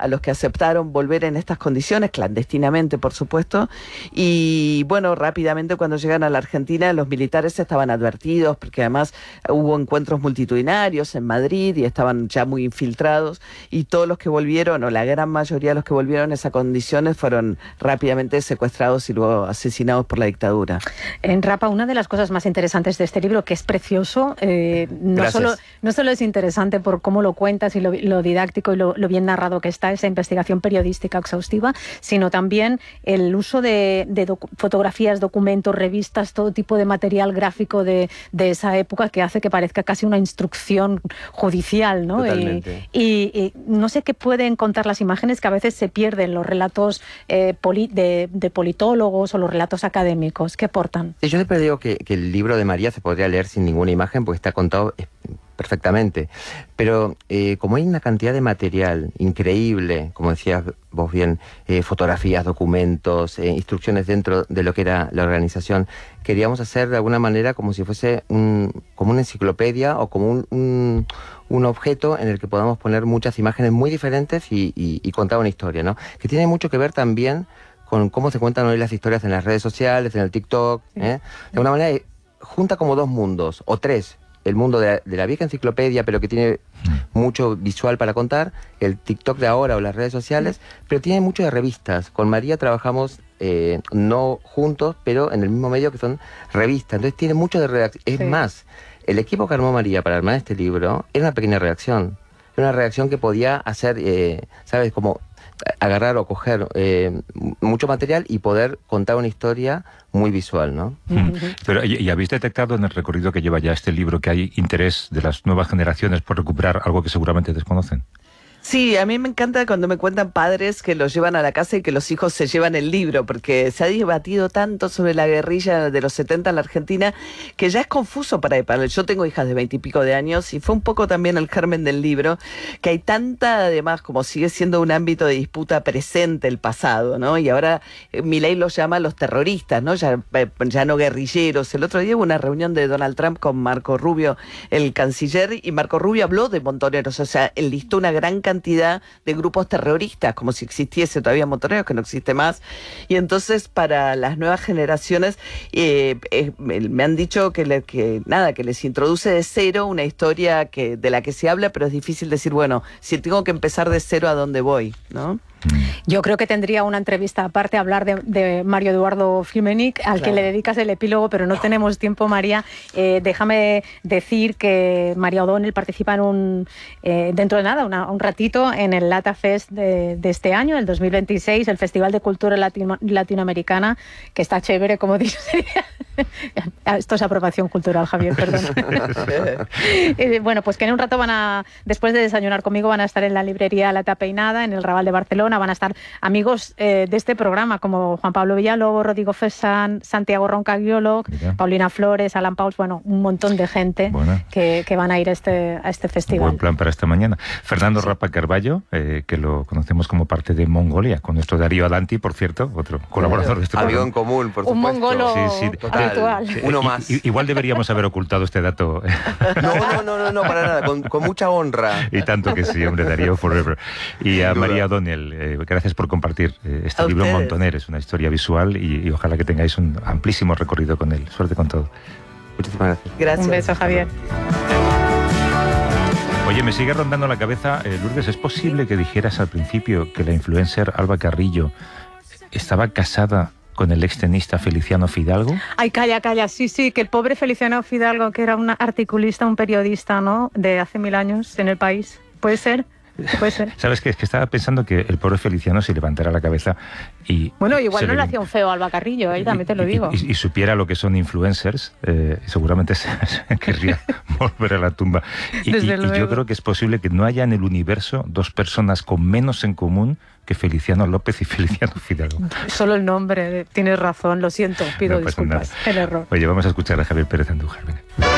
a los que aceptaron volver en estas condiciones, clandestinamente, por supuesto. Y bueno, rápidamente cuando llegan a la Argentina, los militares estaban advertidos, porque además hubo encuentros multitudinarios en Madrid y estaban ya muy infiltrados, y todos los que volvieron, o la gran mayoría de los que volvieron en esas condiciones, fueron rápidamente secuestrados y luego asesinados por la dictadura. En Rapa, una de las cosas más interesantes de este libro, que es precioso, no solo es interesante por cómo lo cuentas y lo didáctico y lo bien narrado que está, esa investigación periodística exhaustiva, sino también el uso de fotografías, documentos, revistas, todo tipo de material gráfico de esa época, que hace que parezca casi una instrucción judicial, ¿no? Y no sé qué pueden contar las imágenes, que a veces se pierden los relatos de politólogos o los relatos académicos. ¿Qué aportan? Yo siempre digo que el libro de María se podría leer sin ninguna imagen porque está contado perfectamente, pero como hay una cantidad de material increíble, como decías vos bien, fotografías, documentos, instrucciones dentro de lo que era la organización, queríamos hacer de alguna manera como si fuese como una enciclopedia o como un objeto en el que podamos poner muchas imágenes muy diferentes y contar una historia, ¿no? Que tiene mucho que ver también con cómo se cuentan hoy las historias en las redes sociales, en el TikTok, ¿eh? De alguna manera junta como dos mundos, o tres. El mundo de la vieja enciclopedia, pero que tiene mucho visual para contar, el TikTok de ahora o las redes sociales, pero tiene mucho de revistas. Con María trabajamos no juntos, pero en el mismo medio, que son revistas. Entonces tiene mucho de redacción. Es más, el equipo que armó María para armar este libro era una pequeña redacción. Era una redacción que podía hacer, ¿sabes? Como agarrar o coger mucho material y poder contar una historia muy visual, ¿no? Pero, ¿y habéis detectado en el recorrido que lleva ya este libro que hay interés de las nuevas generaciones por recuperar algo que seguramente desconocen? Sí, a mí me encanta cuando me cuentan padres que los llevan a la casa y que los hijos se llevan el libro, porque se ha debatido tanto sobre la guerrilla de los 70 en la Argentina que ya es confuso para yo tengo hijas de 20 y pico de años y fue un poco también el germen del libro, que hay tanta, además, como sigue siendo un ámbito de disputa presente el pasado, ¿no? Y ahora Milei los llama los terroristas, ¿no? Ya no guerrilleros. El otro día hubo una reunión de Donald Trump con Marco Rubio, el canciller, y Marco Rubio habló de montoneros, o sea, enlistó una gran cantidad de grupos terroristas, como si existiese todavía Montoneros, que no existe más. Y entonces para las nuevas generaciones me han dicho que les introduce de cero una historia de la que se habla, pero es difícil decir, bueno, si tengo que empezar de cero, ¿a dónde voy? ¿No? Yo creo que tendría una entrevista aparte hablar de Mario Eduardo Fiumenic, al que le dedicas el epílogo, pero no tenemos tiempo, María. Déjame decir que María O'Donnell participa dentro de nada, un ratito, en el Lata Fest de este año, el 2026, el Festival de Cultura Latinoamericana, que está chévere, como dices. Esto es aprobación cultural, Javier, perdón. Bueno, pues que en un rato después de desayunar conmigo, van a estar en la librería La Tapeinada, en el Raval de Barcelona. Van a estar amigos de este programa como Juan Pablo Villalobos, Rodrigo Fesán, Santiago Roncagliolo, Paulina Flores, Alan Pauls, bueno, un montón de gente que van a ir a este festival. Buen plan para esta mañana. Fernando Rapa Carballo, que lo conocemos como parte de Mongolia, con nuestro Darío Adanti, por cierto, otro colaborador de este programa. Amigo en común, por supuesto. Un mongolo virtual. Uno más. Igual deberíamos haber ocultado este dato. No, para nada, con mucha honra. Y tanto que sí, hombre, Darío Forever. Y a María O'Donnell, gracias por compartir este libro Montoner. Es una historia visual y ojalá que tengáis un amplísimo recorrido con él. Suerte con todo. Muchísimas gracias. Un beso, Javier. Oye, me sigue rondando la cabeza, Lourdes, ¿es posible que dijeras al principio que la influencer Alba Carrillo estaba casada con el extenista Feliciano Fidalgo? Ay, calla, sí, que el pobre Feliciano Fidalgo, que era un articulista, un periodista, ¿no?, de hace 1000 años en el país. ¿Puede ser? Puede ser. ¿Sabes qué? Es que estaba pensando que el pobre Feliciano se levantara la cabeza y... Bueno, igual no le hacía un feo a Alba Carrillo, ahí también te lo digo. Y supiera lo que son influencers, seguramente se querría volver a la tumba. Y yo creo que es posible que no haya en el universo dos personas con menos en común que Feliciano López y Feliciano Fidalgo. Solo el nombre, tienes razón, lo siento, pido disculpas, el error. Oye, vamos a escuchar a Javier Pérez Andújar, venga.